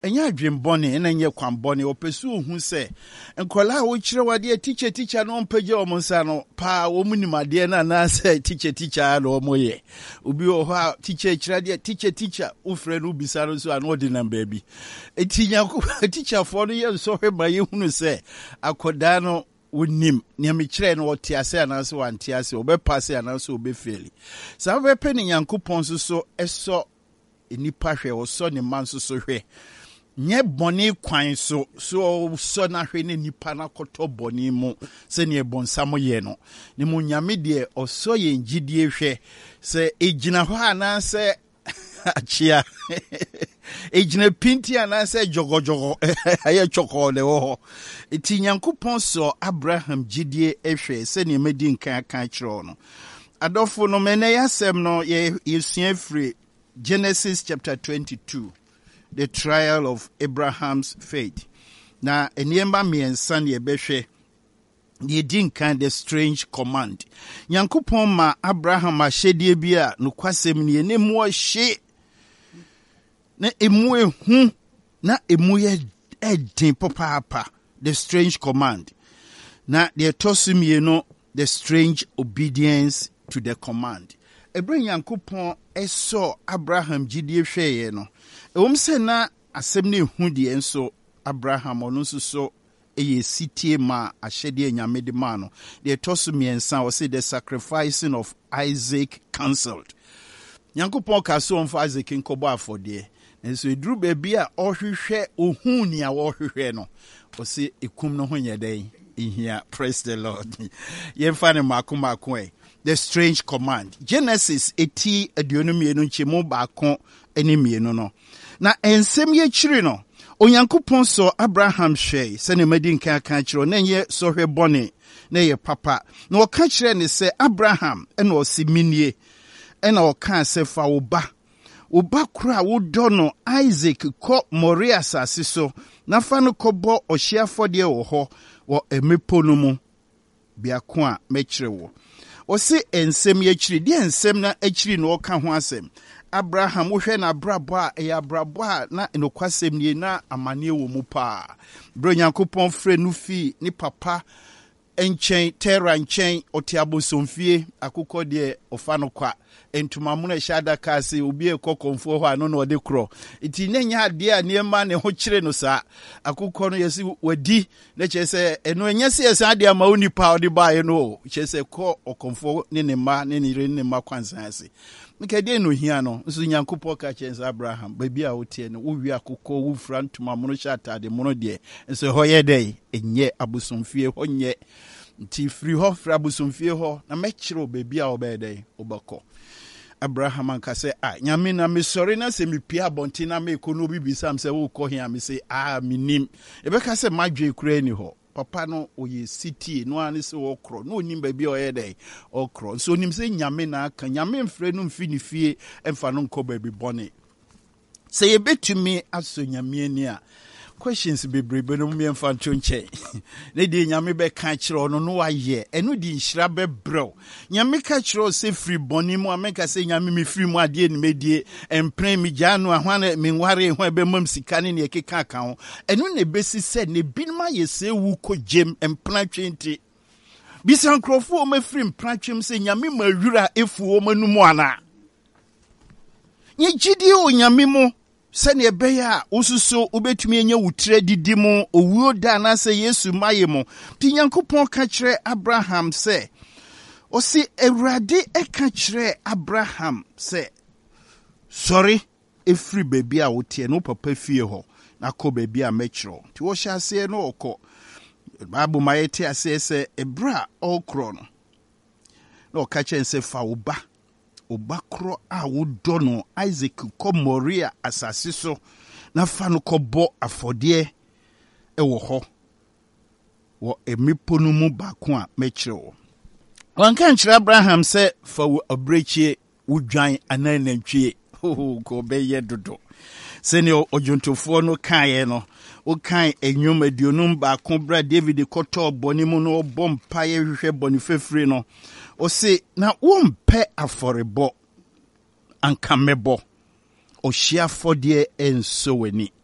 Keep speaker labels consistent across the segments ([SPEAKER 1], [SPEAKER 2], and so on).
[SPEAKER 1] enya adwembone na nye kwambone opesu ohu se enkola wo kire wade teacher no mpaje omonsa no pa wo munimade na na se teacher no moye obi o ha teacher kire de teacher ufre no bisa no so an odi number bi etinya ko teacher for no ye so hweba ye hunu se akoda no wonim niam kire no wote ase ananse wante ase obepase ananse obefeli sa bepe ni Nyankopon so eso enipa hwe wo so ne man so hwe nye boni kwan so na hwe ne nipa na koto boni mu se ne bonsamo ye no ne mu nyame de oso ye ngidie hwe se ejina ho ananse achia ejina pinti ananse jogojogo aye chokole wo eti Nyankopon so Abraham gidie ehwe se ne medi nkan kan kiro no adofo no mene yasem no ye sua free Genesis chapter 22, the trial of Abraham's faith. Na eniemba miensa ne ebehwe ye din kan the strange command. Nyankopon ma Abraham ahyedie bi a no kwasem ne enemu ohye na emu ehu na emu ye edin papa the strange command. Na the tosumie no the strange obedience to the command. Ebren Nyankopon eso Abraham gidie hweye no se na asem ne hu de enso Abraham ono so eye sitie ma ahyede nyame de ma no de toso miensa o say the sacrificing of Isaac cancelled. Nyankopon ka so on for Isaac nkobo afode enso eduru ba bia ohwehwe ohun ni a ohwehwe no o say ekum no ho nyeden ihia. Praise the Lord. Yemfa ne makoma the strange command. Genesis 80 aduonomienu nchemu baako enimienu no. Na ensem ye chiri no. Onyankopon so Abraham hwe se ne madi nkan kan chiro na ye so hwe bone na ye papa. Na o ka chire ne se Abraham ena o si minie. Ena o ka se fa wo ba kura wo do no Isaac ko Moria asase so na fa no kobo ohyiafode wo ho wo emepo no mu biako a mechire wo. O se ensem ye chiri di ensem na achiri no ka ho asem. Abraham wo hwe na brabo a e abrabo a na enokwasem ni na amane wo mu pa. Bro Nyankopon frɛ no fi ni papa enchen Terra nchen otiabosomfie akukọ de ofa no kwa entuma mu na shada kase obi ekokonfo ho ano na ode kro iti nenya ade a niema ne ho kire no sa akukọ no yesi wadi na chese eno enyese yesa ade ama onipa ode baaye no chese ko okonfo ne ne ma ne ne ne ma kwansan ase mikade no hia no nso Nyankopon ka chense Abraham baby a wotie no wo wi akukọ wo fra ntuma mu no shata de mu no de nso ho ye dai enye abosomfie ho nye nti free ho fra abosomfie ho na mekire baby a obede obako. Abraham anka say nyame na me sorry na se me pia bonti na me ko no bibisa am se wo ko hia me say minim ebeka se madwe kura ni ho papa no oye city no ani se wo kro no onim baby o ye dey okro so onim se nyame na aka nyame mfre no mfi ni fie emfa no nko baby bone se ye betumi aso nyame ani a questions bebrebe no me mfa nto nche ne di nyame be ka kire no no aye eno di nhira be brew nyame ka kire se free boni mu ameka se nyame me free mu ade ni medie empren mi janu ahwana me nware ho be mam sika ne ne keka ka ho eno ne besi se ne binma ye se wu ko jem empran twenti bisan krofo o ma free empran twem se nyame ma wura efu o manu mu ana nye gidi o nyame mu sene ebeya ususo ubetumi enye wutre didi mu owuo da na se Yesu maye mu ti Nyankopon ka kire Abraham se o si Ewurade ka kire Abraham se sorry efri baby a wotie no papa fie ho na ko baby a mechiro ti wo hya se no okọ Bible mayete ase se ebra okro no na o ka kire se fa wo ba obakro a wodo no Isaac ko Moria asase so na fa no kobo afode wo ho wo emipo no mu baako a mekire wo wanka nkire Abraham se fa wo abrechie wudwan ananantwie ko beye dodo se ne ojuntofo no kae no o kan enyum aduonum baako bra David koto boni mu no bompa ye hwehwe boni fefre no o se na wompe aforebo ankamebo o hia fodie enso weni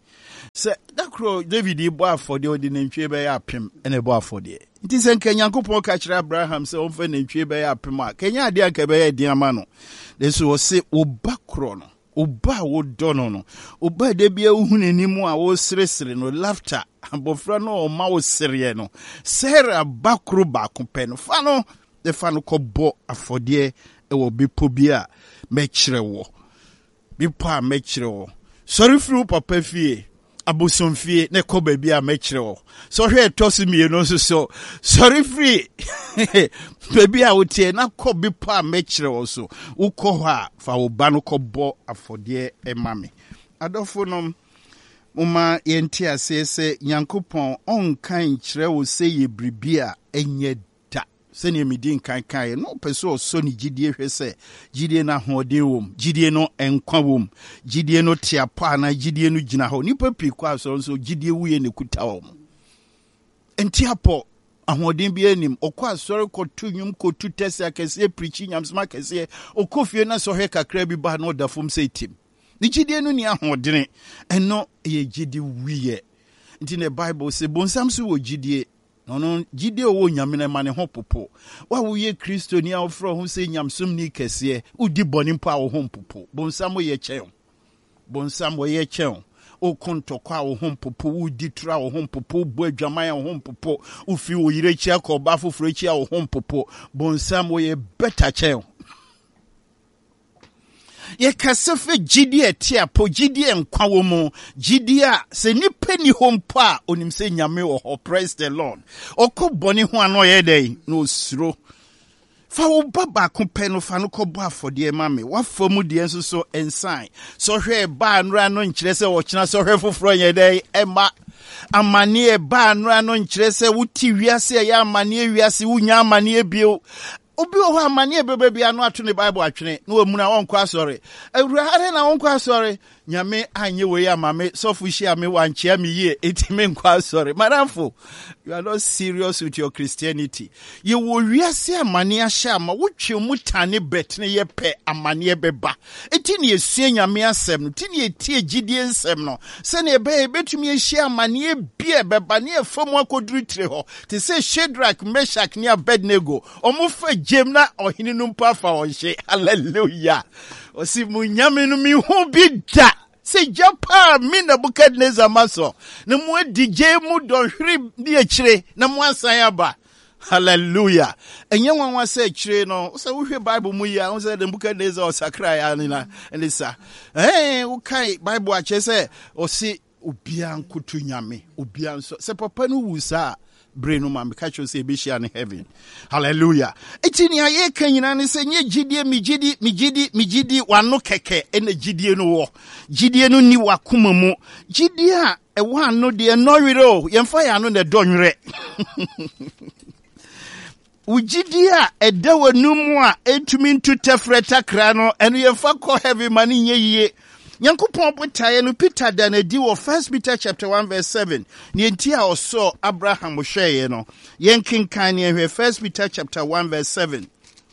[SPEAKER 1] Se dakro David ibo afode odi nantwie be ya apem ene bo afode. Nti se nka Nyankopɔn ka kire Abraham se onfa nantwie be ya apem a kenya ade anka be ya din ama no. Deso wo se oba kro no. Oba wo dono no. Oba de bia uhunanimu a wo seresere no laughter. Abofra no o ma wo sere no. Sarah bakro ba kompe no. Fa no de fa no kɔbɔ afode e wo bipo bia mekire wo. Bipo a mekire wo. Sorry fru papa fie. Abosomfie ne ko baabi a mekire wo. So hwe etosi mienu so sorry free. Baabi a wotie na ko bipo a mekire wo so. Ukɔ hɔ a fa wo ba no kɔbɔ afode e mame. Adofo no muma yenti ase se Nyankopɔn onkan kire wo se ye bribi a enye sene medin kankan no peso so ni gidie hwese gidie na hoden wom gidie no enkwa wom gidie no tiapa na gidie no gina ho nipa pikwa so gidie wuye ne kuta wom entiapo ahoden bi anim okwa asore kotu nwum kotu tese akese preachi nyamsma akese okofie na so hwe kakra bi ba na odafom setim ni gidie no ni ahoden eno ye gidie wuye nti ne Bible se bonsam so wo gidie no gidie owo nyame na ma ne ho popo wa wo ye Kristo ni afro ho se nyamsom ni kese udi boni mpa wo ho popo bonsam ye kyen bonsam wo ye kyen o kontokwa wo ho popo udi tura wo ho popo bo adwaman wo ho popo ufi wo yire chia ko ba foforo chia wo ho popo bonsam wo ye better kyen ye kasefe gidie tia po gidie nkwa wo mu gidie a se nipa ni hompo a onim se nyame wo ho. Praise the Lord. Okoboni ho ano ye dey no suro fa wo baba kompe no fa no kɔbɔ afɔde ma me wa famu de enso so ensan so hwe ba nra no nkyerɛ sɛ wo kyena so hwe foforo ye dey ema amane ba nra no nkyerɛ sɛ wuti wiase ya amane wiase wunya amane bio obi o ha amane bebe bia no ato ne Bible atwene na wo mu na won kwa sɔre awurade na won kwa sɔre nyame anye we ya mame sofu hia me wanchia me ye etime nkwa sɔre maramfo you are not serious with your Christianity ye wo wiase amane ahya ma wotwe mutane betne ye pe amane beba eti ne esue nyame asɛm no ti ne etie gidie nsɛm no se ne be betumi ehia amane bia beba ne efamu akoduru tire ho te se Shadrach Meshach ne Abednego omufa gem na ohini no mpa fa onhye hallelujah osi munyame no mi hu bi da se japa mi Nebukadnezar maso na mu adije mu dohwiri di akire na mu asan aba hallelujah enye wanwa se akire no se wo hwe Bible mu ya wo se Nebukadnezar osakra ya ni na elisa wo kai Bible a che se osi obia nkoto nyame obia nso se papa no wusa brain ma me catch you say be share in heaven hallelujah etini aye kan nyina ne se nye gidie mi gidi wano keke ene gidie no wo gidie no ni wakoma mu gidie a e wa no de no wiro yemfa ya no ne donwere ugidie a eda wanum a etumi ntu tefreta kra no eno yemfa ko heaven mani nye yiye Nyankopɔn botaye no Peter da na di wo 1 Peter chapter 1 verse 7 ne enti a oso Abraham hweye no yenkenkan ne hwe 1 Peter chapter 1 verse 7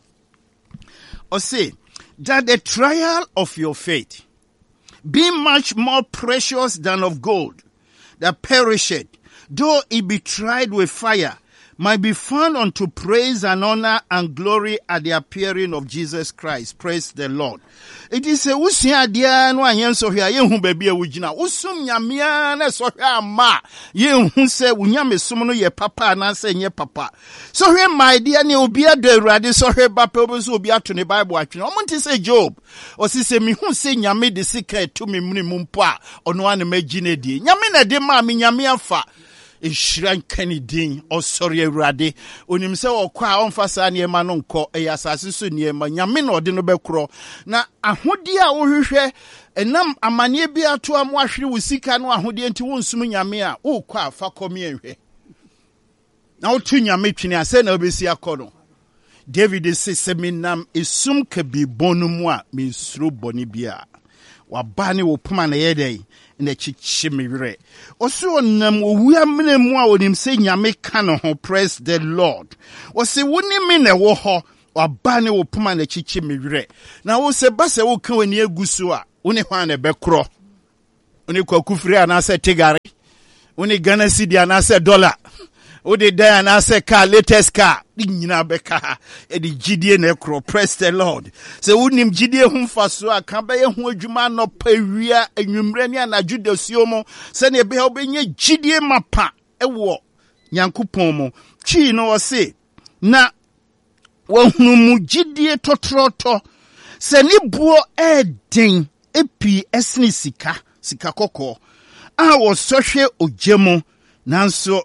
[SPEAKER 1] o say that the trial of your faith being much more precious than of gold that perisheth though it be tried with fire might be found unto praise and honor and glory at the appearing of Jesus Christ. Praise the Lord. It is a usia dia no anyen so hwe ye hu baabi a wugina usum nyamea na so hwe ama ye hu se unyame som no ye papa na se nye papa so hwe my dear ne obi ado awurade so hwe ba pe obi so obi ato ne Bible atwene o monte se Job o se me hu se nyame de secret to me mu mpo a ono ane magine die nyame na de ma me nyame afa Ishran Kennedy or sorry Radi unim se okwa onfasa niema no nko e asase so niema nyame na ode no bekro na ahodi a wo hwehwe enam amane bi ato am ahwere wo sika no ahodi enti wo nsum nyame a wo kwa afa komi enhwe na wo tu nyame twene ase na obesi akono David se minam esum ka bi bonumu a me suro boni bia wabane wo puma na yedai na chichimire oso nam owu amene mu a onim se nyame ka no ho. Praise the Lord. O se woni me na wo ho wabane wo puma na chichimire na wo se ba se wo ka wani aguso a woni hwan na bekro Uni kwakufri anase tigari. Uni Ghana cedi anase dollar. Udi da anase car, latest car. Nyina beka edi gidie na ekro. Praise the Lord. Se unim gidie humfaso a kambaye hu adwuma no pawia enwumre ne anadwo dasio mo se ne be obenye gidie mapa ewo Nyankopon mo chi no wose na wahunu mu gidie totroto se ni buo eden epi esne sika kokko a wo sohwe ogyemo nanso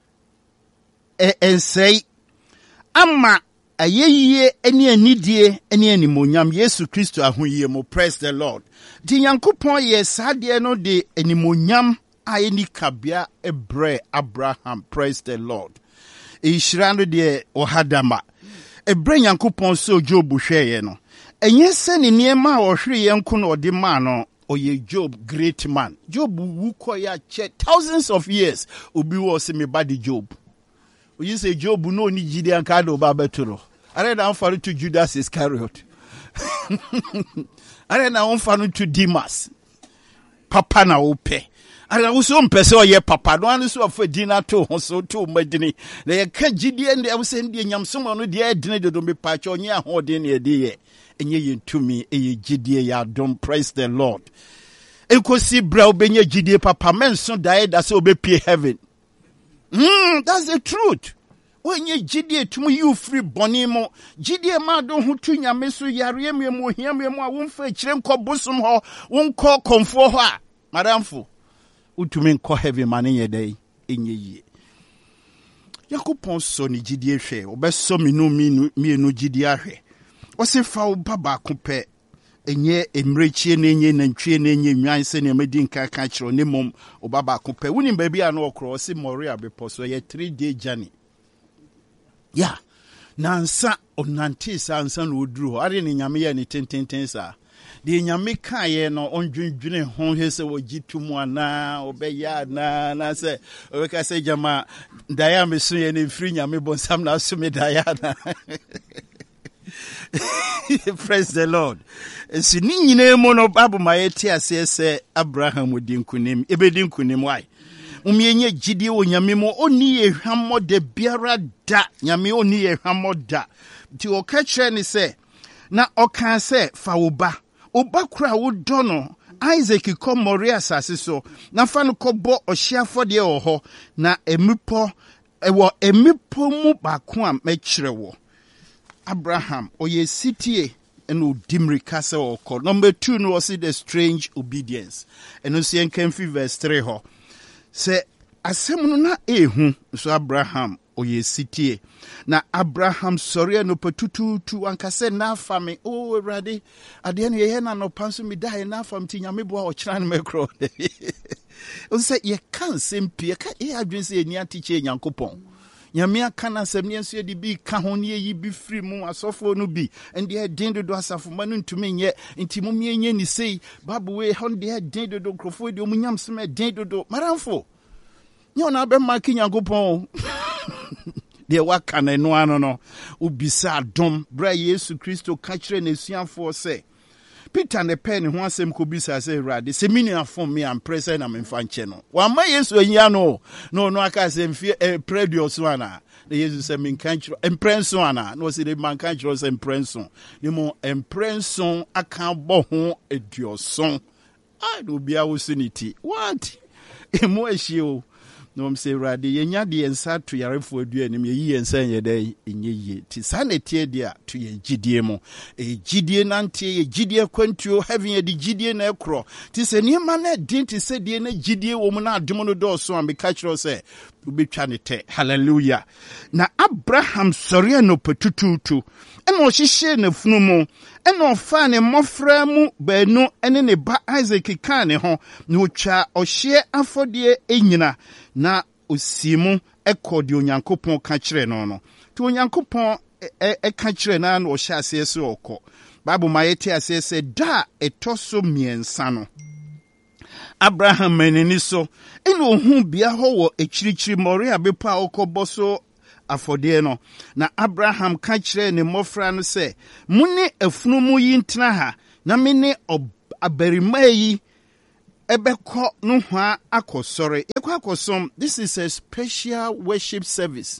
[SPEAKER 1] ensei ama ayeye eni anidie eni animonyam Yesu Kristo ahoyie mo. Praise the Lord. Di Nyankopon ye sade no de animonyam ayeni kabia ebre Abraham. Praise the Lord. Ishirano de ohadama ebre Nyankopon so Job hweye no enye se ne niema ohwe ye nko no de ma no oye Job great man. Job wu koya che thousands of years obi wo se me body Job. You say Job no ni Gideon kado babeturo. Are na onfaru to Judas Iscariot. Are na onfaru to Demas. Papa na ope. Are na so mpese oye papa no anu so afa dina to so to madini. Na ye ka Gideon de say ndie nyamsom no de adine de do me pacho onye ahode na de ye. Enye yentumi eye Gideon ya don. Praise the Lord. Ekosi bra obenye Gideon papa menso die da se obepie heaven. That's the truth. When you gidie to you free bonimo, gidie ma don hutu nyame so yare mu hiam a wonfa kire nko bosom ho, wonko komfo ho a. Madamfo, utumi nko heavy man ye dai enye yie. Yakopon so ni gidie hwe, obeso minu gidie ahwe. Ose fa wo baba kope enye emrechie na enye nantwie na enye nwan se na medi nka ka kiro ne mom obaba kope woni ba bia na okro se Moria beposo ye 3-day journey ya na nsa onante sa nsa na oduru are ne nyame ye ne tententen sa de nyame ka ye no ondwendwene ho hese wogitumu ana obeya na se obeka se jama daya mesu ye ne firi nyame bonsam na so me daya na Praise the Lord. Si ni nyine mo no Bible ma yeti asese Abraham odinkunim ebedinkunim wai. Umienye gidie onyame mo oni ehwammo de biara da nyame oni ehwammo da. Ti o ka kire ni se na o kan se fa wo ba kura wo do no Isaac ko Moria asase so na fa no kɔbɔ ɔhyiafode wɔ hɔ na emipo mu baako a mɛkyerɛ wo. Abraham oye sitie eno dimri kase oko. Number 2 no was the strange obedience. Eno si enkenfi verse 3 ho. Se asem no na ehu so Abraham oye sitie. Na Abraham sorry no petutu ankase na fami o Awurade ade no ye na no panso mi dai na fam ti nyame bo a o kira no mekro. O se ye kan sempi ka e adwen se eni atiche Nyankopon. Nyame aka na asɛm ne nso de bi ka ho ne yi bi firi mu asɔfo no bi ende den dodo asafo ma no ntumi nyɛ nti mu mienye ni sei babu we hon de den dodo krofo de mu nyam sem den dodo maramfo nyɛ ona be ma ki Nyankopɔn de waka na no ano no obisa adom bra Yesu Kristo ka kyerɛ na suafo sɛ Peter ne pen ho asɛm ko bisa sɛ Awurade sɛ mini afom me am pressure na memfa nkyɛ no wa ma Yesu anyia no aka sɛ mfie predio so ana na Yesu sɛ menka kyerɛ emprenso ana no sɛ de manka kyerɛ sɛ emprenso ne mo emprenso aka bɔ ho eduoson no bia wo suniti what emo ehio no m say Awurade yenya de ensa to yarefo aduanim ye ensa ye dai enye yie ti sanetie dia to ye gidie mo gidie nante ye gidie kwantuo having ye di gidie na ekro ti se niema na din ti se die na gidie wo mu na adom no do so am be catch se ubetwa ne te hallelujah na Abraham sori no petututu eno hihye na funu mu eno fa ne mofra mu baanu ene ne ba Isaac kan ne ho na otwa ohye afodie enyina na osimu ekodi Onyankopɔn ka kyerɛ no to Onyankopɔn ka kyerɛ na no ohye ase se okɔ Bible ma yete ase se da etoso miensa no Abraham menini so eno ohun bia ho wo ekyirikyiri Moria bepo a okɔbɔ so afode no na Abraham ka kyerɛ ne mmɔfra no sɛ mune afunu mu yi ntena ha na me ne abarima yi ebeko no hwa akosore ekwa akosom. This is a special worship service.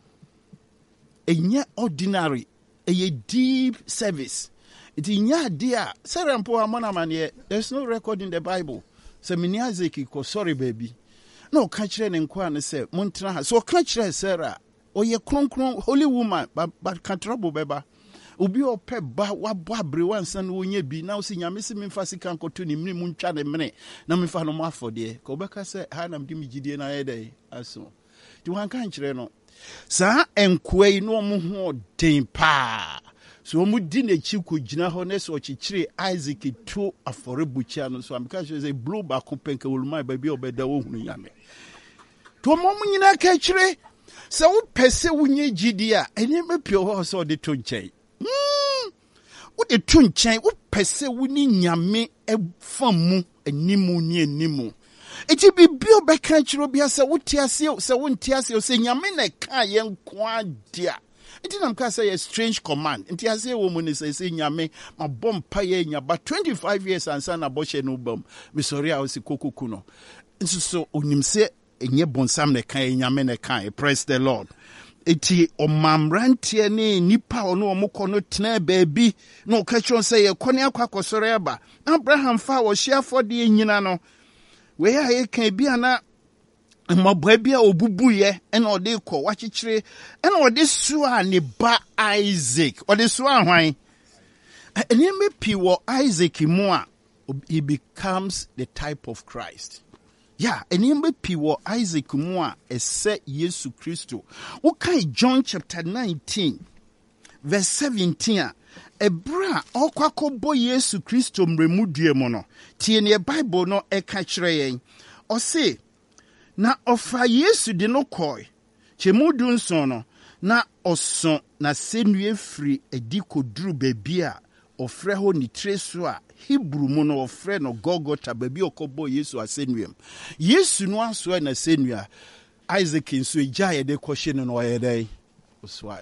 [SPEAKER 1] Enye ordinary, a deep service. It inya dia serampo amona mane. There's no record in the Bible. Se mini Isaac ko sorry baby. No ka kire ne nkwa ne se montra ha. So ka kire Sarah, oye kronkron holy woman but ka trouble beba. Obi ope ba wabo abre wansa no onye bi na osi nyame se memfa sika nkoto ni mni muntwa ne mene na memfa no afode ko beka se ha na mdi migidie na yedai aso ti wan kan kire no sa enkwai no mo ho den pa so mu di na chi ko gina ho ne so chichire Isaac to aforebucha no so am ka say blow back penka woluma ba bi obeda wo hunu nyame to mo nyina ka kire se wo pese wunye gidi a eni mepio ho so de to nchen wo de to nchen wo pese wuni nyame efamu animu ni animu eti bibi obeka kire bia se wo tiase se wo ntiase se nyame na ka ye nko adia eti nam ka say a strange command ntiase wo mu ni se nyame mabompa ye nyaba 25 years ansa na boshe no bam mi sorry a osi kokuku no nso so onimse enye bonsam na kan nyame na kan. Praise the Lord. Eti omamrantie ne nipa ono omukọ no tena baabi no ka chon say ye kone akwakosore aba Abraham fa wo hia fode nyina no we ya ye kan bi ana mabwa bi a obubuye ena ode kọ wachichire ena ode suwa ne ba Isaac ode suwa hwan eni me pi wo Isaac mu a he becomes the type of Christ. Yeah, enimbe piwo Isaac mwa ese Yesu Kristo. Okay, John chapter 19, verse 17. Ebra okwakobo Yesu Kristo mremudie mono. Tie ne Bible no eka kire yen. Ose na ofa Yesu de no koi. Chemudu nson no na oson na senue firi ediko duru bebia ofre ho ni treso a Hebrew mu no ofre no Golgotha baby okobo Yesu asenuam. Yesu no aso na senua Isaac nso eja ye de kwhye no oyedai oswai.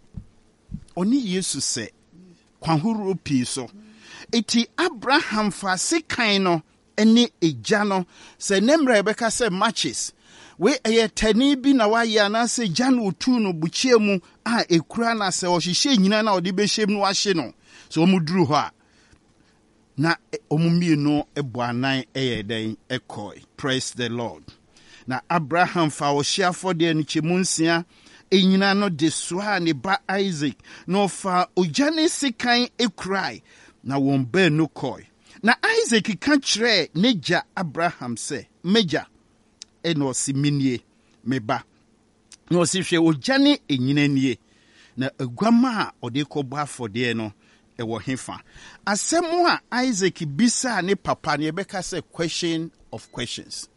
[SPEAKER 1] Oni Yesu se kwahuru pi so. Eti Abraham fa sekan no ene eja no se nemra ebeka se matches. We eye tani bi na wa ya na se jan otu no buchie mu a ekura na se ohihye nyina na odi behyem no ahye no. So omuduru ho a na omumie no ebuanan eyeden ekoi. Praise the Lord. Na Abraham fa wo hia fode no chemunsia enyina no de soa ne ba Isaac no fa ojane sikan ekrai na won ba no koi. Na Isaac ka kire neja Abraham se meja eno siminie meba no si hwe ojane enyina nie na aguama a ode kɔbɔ afɔde no ewo hefa asɛm a Isaac bisa ne papa ne ebeka say question of questions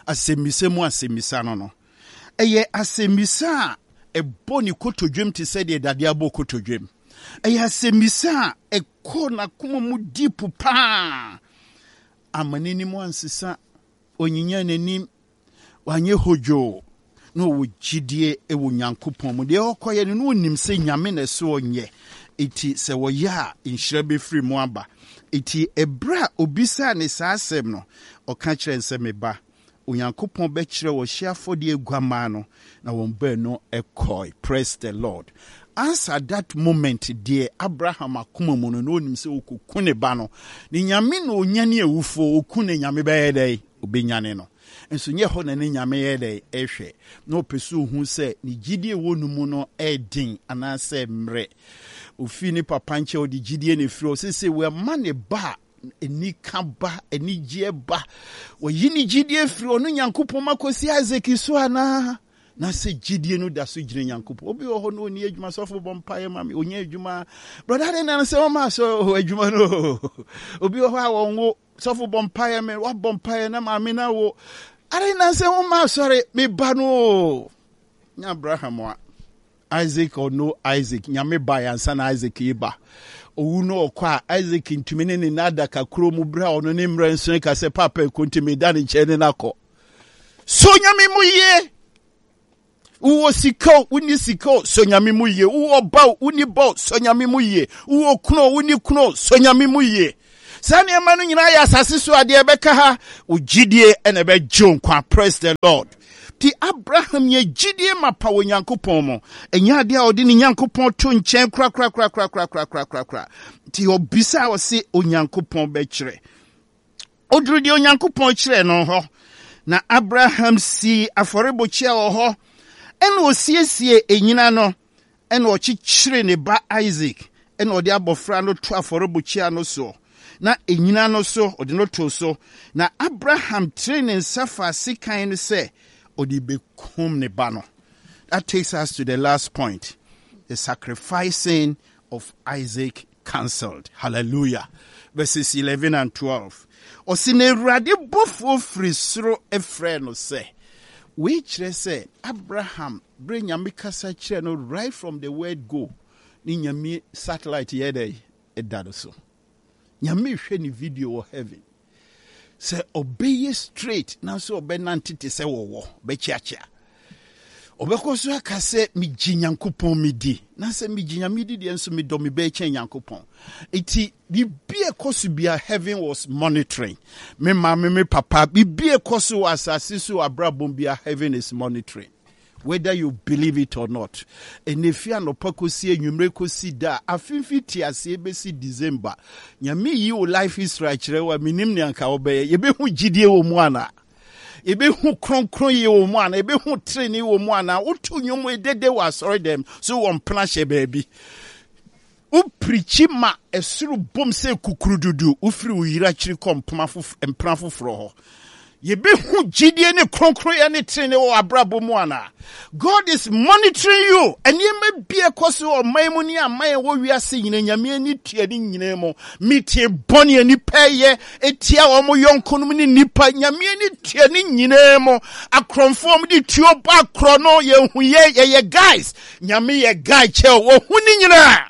[SPEAKER 1] asemisa no eye asemisa ebo ni kotodwem te sɛ de dade abo kotodwem eye asemisa ekɔ na kuma mu deep pa amanini mu ansisa onyinya nanim wanye hojo no wo gidie ewo nyankopɔn mu de okoye no onim sɛ nyame na so onye iti se wo ya inhyira be free mu aba iti ebra obisa ne saasem no oka kire nse meba onyankopɔn be kire wo hyiafode eguama no na won ba no ekoi. Praise the Lord. As at that moment dear Abraham akoma mu no onim se okukune ba no ni nyame no onyane awufo okune nyame ba yedai obenyane no enso nye ho na ne nyame yedai ehwe no pesu hu se ni gidie wonu mu no edin anase mre ofi ni papa nche odi gidie ne firi osese we ma ne ba eni kaba eni gie ba wo yini gidie firi onu nyankopon makosi Isaac so ana na se gidie no da so gire nyankopon obi ho no oni adwuma sofo bompaye mami onye adwuma brother na se o ma so adwuma no obi ho a wonwo sofo bompaye me wa bompaye na mami na wo are na se o ma sorry me ba no nya Abraham wa Isaac or no Isaac nyame ba yansa na Isaac iba owu no okwa Isaac ntumene ne nada kakro mu bra ono ne mra nso ka se papa kontimi da ne chene nakọ so nyame mu ye uwo siko uni siko so nyame mu ye uwo ba uni ba so nyame mu ye uwo kuno uni kuno so nyame mu ye Sani emanu nyina ya asase so ade ebeka ha ugidie ene be jonkwa. Praise the Lord. Ti Abraham ye gidie mapa wo Nyankopon mo. Enya ade a odi ni Nyankopon to nchen kra. Ti obisa o se Onyankopon be kire. Odru di Onyankopon kire no ho. Na Abraham si aforebochia wo ho. Ene osiesie enyina no. Ene ochichire ne ba Isaac. Ene odi abofra no to aforebochia no so. Na enyina no so odi no to so. Na Abraham training safa sikan se odi bekum ne ba no. That takes us to the last point. The sacrificing of Isaac cancelled. Hallelujah. Verses 11 and 12. Osine rade bofo frisro efre no se. Which say Abraham bring nyame kasa kire no right from the word go. Ni nyame satellite yede edado so. Nyame hwe ni video of heaven. Say obey straight now so obe nantite se wo be chiachia. Obekoso aka se mi Nyankopon mi di. Na se mi Nyame di de enso mi do mi be chen Nyankopon. Iti bibie koso bia heaven was monitoring. Me mama me papa bibie koso asase so abrabom bia heaven is monitoring. Whether you believe it or not. And if you are no pakosi enwumre kosi da afinfi ti ase besi December. Nyame yi o life is right rewa minim ne anka obeye. Yebe hu gidie wo mu ana. Ebe hu kronkron ye wo mu ana, ebe hu training wo mu ana, utu nyom edede wa sorry them so won planche baby. U preachi ma esuru bom se kukurududu, ufiri uyira chiri kom empran foforo ho. Yebe hu gidie ne kronkron ye ne training wo abrabo mu ana. God is monitoring you. And ye may be a cost of my money and my wiase in Yami ni tiading nemo. Meet bonny and pay a tia or more young conumini nipa Yami tiading nemo. A conformity to your back chrono ye guys. Yami a guy chel or hunina.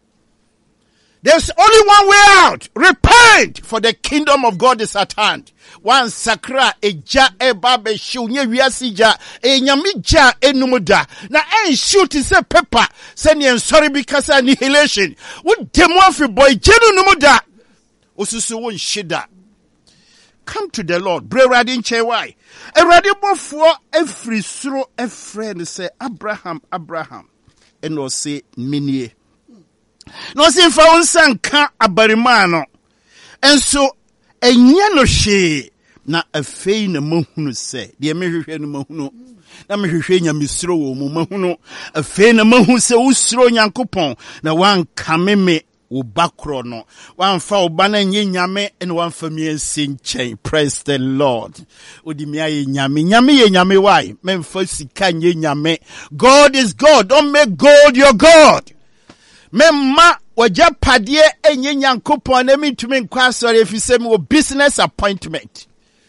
[SPEAKER 1] There's only one way out. Repent, for the kingdom of God is at hand. One sakra eja ebabe shunye wiasija enyamija enumuda na shoot is a pepper send sorry because annihilation. What demofi boy jenu numuda osusu won shida. Come to the Lord. Bre radin che why? A radical for every suro a friend say Abraham and no say minie. No se fa unsan ka abarimano enso enya no hwe na afei na mahunu se de mehwehwe no mahunu na mehwehwe nya misro wo mu mahunu afei na mahu se usro Nyankopon na wan kameme wo bakro no wan fa oba na nyame ene wan fa mi ensen. Praise the Lord. Odi mi aye nyame ye nyame why memfa sika nye nyame. God is God. Don't make God your God. Memma waja padie enye Nyankopon na mitumi nkwa sori efise me wo business appointment.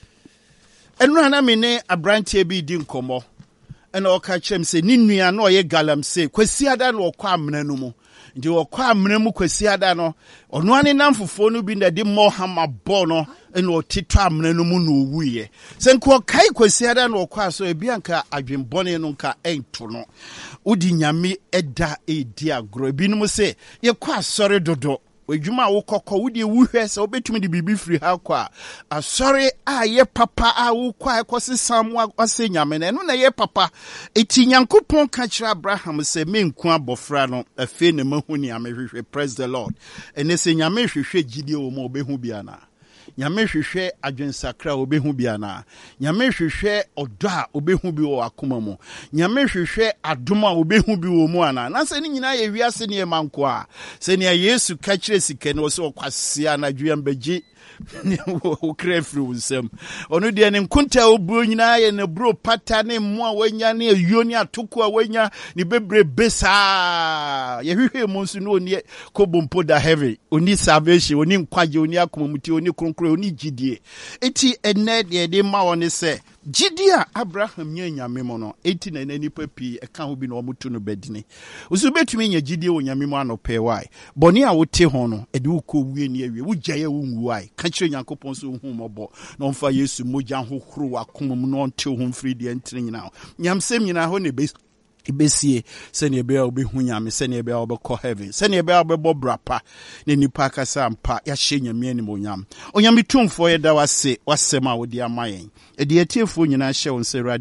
[SPEAKER 1] Enu ana me ne abrantie bi di nkomo. Ena oka chem se ni nua na oye galamse kwasi ada na okwa amena no mu. Ndi okwa amena mu kwasi ada no ono ane namfofo no bi na de mo hama bo no ena otito amena no mu na owuye. Se nko kai kwasi ada na okwa so ebi anka adwenbone no nka ento no. Udi nyame eda edi agro ebinom se ye kwa sori dodo wadwuma wo kokko wudi wuhwe se obetumi de bibi free ha kwa asori a ye papa a wo kwa ekosi samwa ase nyame na eno na ye papa eti Nyankopon ka kira Abraham se menku abofra no afi ne mahuni amehwehwe. Praise the Lord. Ene se nyame hwehwe gidie wo mo obehu bia na nyame hwehwe adwensakra obehu bia na nyame hwehwe odo a obehu bi wo akoma mu nyame hwehwe adom a obehu bi wo mu ana na se ni nyina ye wiase ne manko a se ne Yesu ka kire sike ne wo se okwasia na dwuam bagi wo krefri wusem onu de ne nkunta obuo nyina ye ne bro pata ne mo a wanya ne ayuo ne atoko a wanya ne bebre besa ye hwehwe mu nso no oni kobompo da heavy oni salvation oni nkwaje oni akomamuti oni kronkro oni gidie eti ene de ma woni se Gidia Abraham nyame mo no 18 na nipa pi eka ho bi na omutu no bedine usu betumi nya gidie wo nyame mo anope why boni a wote ho no ede wo ko wie ni awie wo gyaye wo nwu why ka kire Nyankopon so hu mobo na omfa Yesu mogya ho horo akoma mu no onte ho mfiri de entire nyina nyamsem nyina ho ne Ibesie send ye bear be hunyam, send ye bear be heaven, send ye bear be brapa, ne nipa kasampa, ya shenya mieni monyam. Onyami tum for ye da was say, was sema with your mind. A dear tearful, you know, show and say,